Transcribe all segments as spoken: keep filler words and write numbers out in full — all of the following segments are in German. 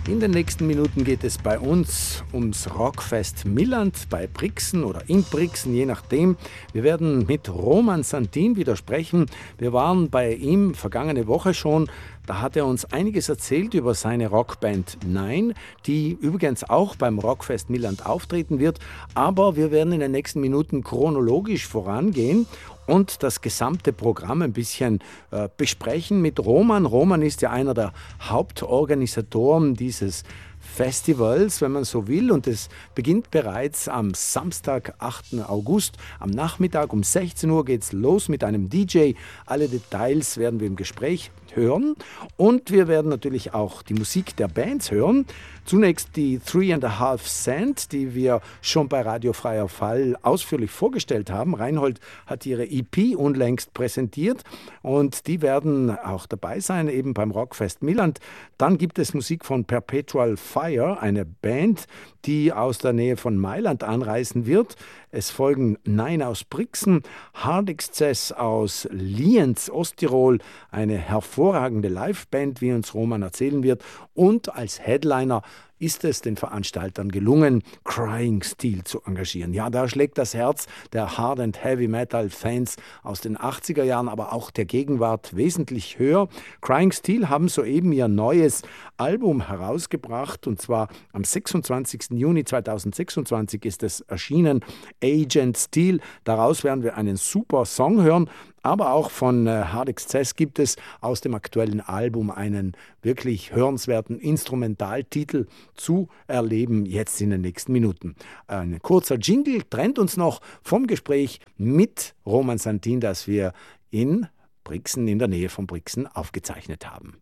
In den nächsten Minuten geht es bei uns ums Rockfest Milland bei Brixen oder in Brixen, je nachdem. Wir werden mit Roman Santin wieder sprechen. Wir waren bei ihm vergangene Woche schon. Da hat er uns einiges erzählt über seine Rockband Nein, die übrigens auch beim Rockfest Milland auftreten wird. Aber wir werden in den nächsten Minuten chronologisch vorangehen und das gesamte Programm ein bisschen äh, besprechen mit Roman. Roman ist ja einer der Hauptorganisatoren dieses Festivals, wenn man so will. Und es beginnt bereits am Samstag, achten August. Am Nachmittag um sechzehn Uhr geht es los mit einem D J. Alle Details werden wir im Gespräch hören. Und wir werden natürlich auch die Musik der Bands hören. Zunächst die Three and a Half Cent, die wir schon bei Radio Freier Fall ausführlich vorgestellt haben. Reinhold hat ihre E P unlängst präsentiert und die werden auch dabei sein, eben beim Rockfest Milland. Dann gibt es Musik von Perpetual Fire, eine Band, die aus der Nähe von Mailand anreisen wird. Es folgen Nein aus Brixen, Hard Excess aus Lienz, Osttirol, eine hervorragende Liveband, wie uns Roman erzählen wird. Und als Headliner ist es den Veranstaltern gelungen, Crying Steel zu engagieren. Ja, da schlägt das Herz der Hard- and Heavy-Metal-Fans aus den achtziger Jahren, aber auch der Gegenwart wesentlich höher. Crying Steel haben soeben ihr neues Album herausgebracht, und zwar am sechsundzwanzigsten Juni zweitausendsechsundzwanzig ist es erschienen, Agent Steel. Daraus werden wir einen super Song hören. Aber auch von äh, Hard Excess gibt es aus dem aktuellen Album einen wirklich hörenswerten Instrumentaltitel zu erleben, jetzt in den nächsten Minuten. Ein kurzer Jingle trennt uns noch vom Gespräch mit Roman Santin, das wir in Brixen, in der Nähe von Brixen, aufgezeichnet haben.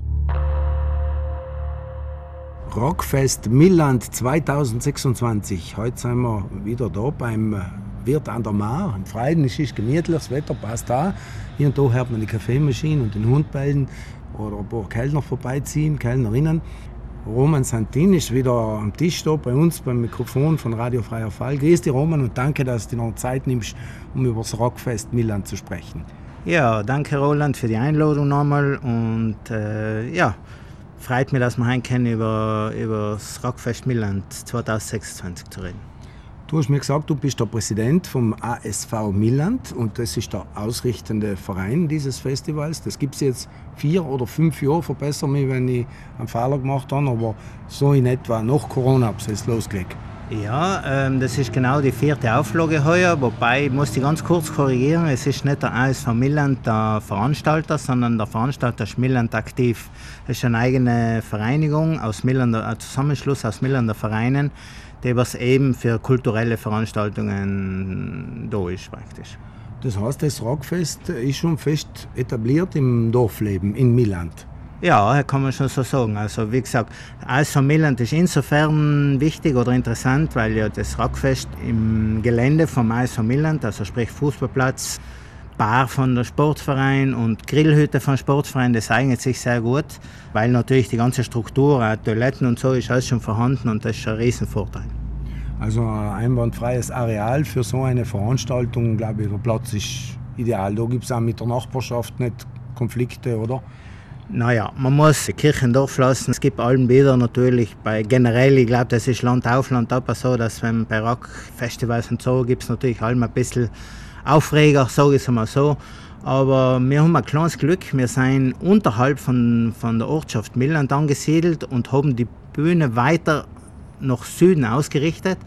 Rockfest Milland zweitausendsechsundzwanzig. Heute sind wir wieder da beim Wirt an der Mar. Im Freien ist es gemütlich, das Wetter passt da. Hier und da hört man die Kaffeemaschine und den Hund bellen oder ein paar Kellner vorbeiziehen, Kellnerinnen. Roman Santin ist wieder am Tisch da bei uns beim Mikrofon von Radio Freier Fall. Grüß dich, Roman, und danke, dass du noch Zeit nimmst, um über das Rockfest Milland zu sprechen. Ja, danke Roland für die Einladung nochmal und äh, ja, freut mich, dass wir heute können über, über das Rockfest Milland zweitausendsechsundzwanzig zu reden. Du hast mir gesagt, du bist der Präsident vom A S V Milland und das ist der ausrichtende Verein dieses Festivals. Das gibt es jetzt vier oder fünf Jahre, verbessere mich, wenn ich einen Fehler gemacht habe, aber so in etwa nach Corona hat es losgelegt. Ja, ähm, das ist genau die vierte Auflage heuer, wobei ich muss die ganz kurz korrigieren, es ist nicht der A S V Milland der Veranstalter, sondern der Veranstalter ist Milland aktiv. Es ist eine eigene Vereinigung, aus Millander, ein Zusammenschluss aus Millander Vereinen, der was eben für kulturelle Veranstaltungen da ist praktisch. Das heißt, das Rockfest ist schon fest etabliert im Dorfleben in Milland? Ja, kann man schon so sagen. Also wie gesagt, A S V Milland ist insofern wichtig oder interessant, weil ja das Rockfest im Gelände vom A S V Milland, also sprich Fußballplatz, Bar von der Sportverein und Grillhütte vom Sportverein, das eignet sich sehr gut, weil natürlich die ganze Struktur, auch Toiletten und so, ist alles schon vorhanden und das ist ein Riesenvorteil. Also ein einwandfreies Areal für so eine Veranstaltung, glaube ich, der Platz ist ideal. Da gibt es auch mit der Nachbarschaft nicht Konflikte, oder? Naja, man muss die Kirche im Dorf lassen. Es gibt allen wieder natürlich, bei generell, ich glaube, das ist Land auf, Land ab so, dass wenn bei Rockfestivals und so gibt es natürlich allem ein bisschen Aufreger, sage ich es mal so. Aber wir haben ein kleines Glück, wir sind unterhalb von, von der Ortschaft Milland angesiedelt und haben die Bühne weiter nach Süden ausgerichtet.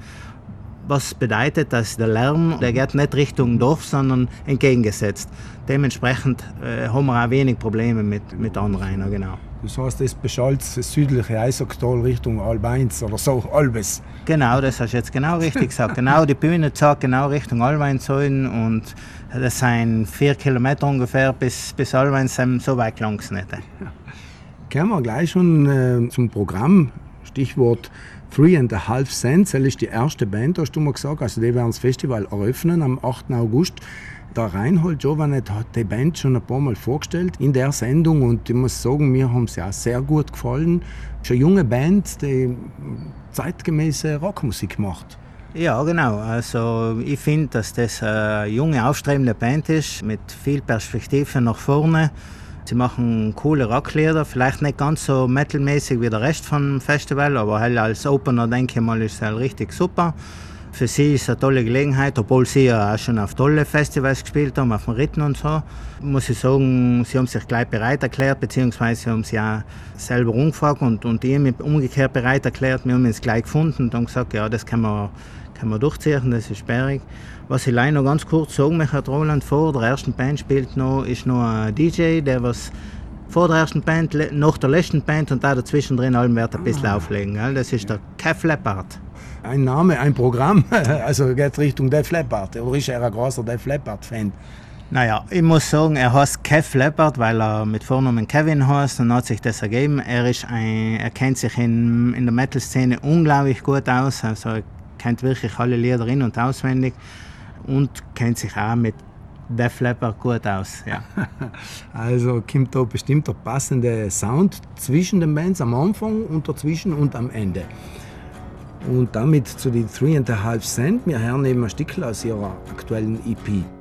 Was bedeutet, dass der Lärm, der geht nicht Richtung Dorf, sondern entgegengesetzt. Dementsprechend äh, haben wir auch wenig Probleme mit, mit Anrainer, genau. Das heißt, das beschallt das südliche Eisacktal Richtung Albeins oder so, Albes? Genau, das hast du jetzt genau richtig gesagt. Genau, die Bühne zeigt genau Richtung Albeins hin und das sind vier Kilometer ungefähr bis, bis Albeins, so weit lang es nicht. Ja. Kommen wir gleich schon äh, zum Programm, Stichwort Three and a Half Cents, das ist die erste Band, hast du mir gesagt. Also die werden das Festival eröffnen am achten August. Der Reinhold Giovanet hat die Band schon ein paar Mal vorgestellt in der Sendung und ich muss sagen, mir haben sie auch sehr gut gefallen. Es ist eine junge Band, die zeitgemäße Rockmusik macht. Ja, genau. Also ich finde, dass das eine junge, aufstrebende Band ist, mit viel Perspektive nach vorne. Sie machen coole Rocklieder, vielleicht nicht ganz so metalmäßig wie der Rest vom Festival, aber halt als Opener, denke ich mal, ist es halt richtig super. Für sie ist es eine tolle Gelegenheit, obwohl sie ja auch schon auf tolle Festivals gespielt haben, auf dem Ritten und so. Muss ich sagen, sie haben sich gleich bereit erklärt, beziehungsweise haben sie auch selber umgefragt und, und ich mich umgekehrt bereit erklärt. Wir haben uns gleich gefunden und dann gesagt, ja, das können wir, können wir durchziehen, das ist sperrig. Was ich leider noch ganz kurz sagen möchte, hat Roland vor der ersten Band spielt noch, ist noch ein D J, der was vor der ersten Band, nach der letzten Band und da dazwischen drin allem wird ein bisschen ah. auflegen. Das ist der Kev Leppard. Ein Name, ein Programm, also geht Richtung Def Leppard. Oder ist er ein großer Def Leppard-Fan? Naja, ich muss sagen, er heißt Kev Leppard, weil er mit Vornamen Kevin heißt, und hat sich das ergeben. Er, ist ein, er kennt sich in, in der Metal-Szene unglaublich gut aus, also er kennt wirklich alle Lieder in- und auswendig und kennt sich auch mit Def Leppard gut aus. Ja. Also kommt da bestimmt der passende Sound zwischen den Bands am Anfang und dazwischen und am Ende. Und damit zu den Three and a Half Cent. Wir hören eben ein Stück aus ihrer aktuellen E P.